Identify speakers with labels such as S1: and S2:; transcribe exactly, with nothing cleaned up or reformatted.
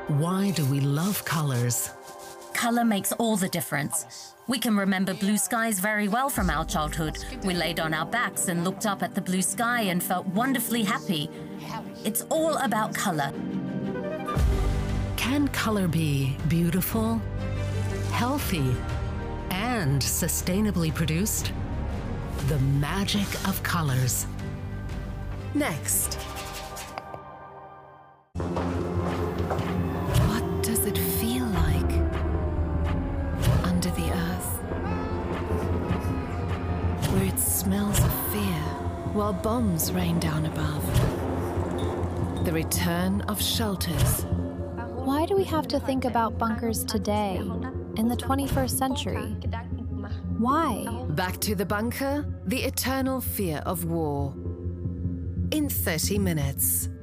S1: Why do we love colors?
S2: Color makes all the difference. We can remember blue skies very well from our childhood. We laid on our backs and looked up at the blue sky and felt wonderfully happy. It's all about color.
S1: Can color be beautiful, healthy, and sustainably produced? The magic of colors. Next.
S3: What does it feel like under the earth? Where it smells of fear while bombs rain down above. The return of shelters.
S4: Why do we have to think about bunkers today, in the twenty-first century? Why?
S3: Back to the bunker, the eternal fear of war. In thirty minutes.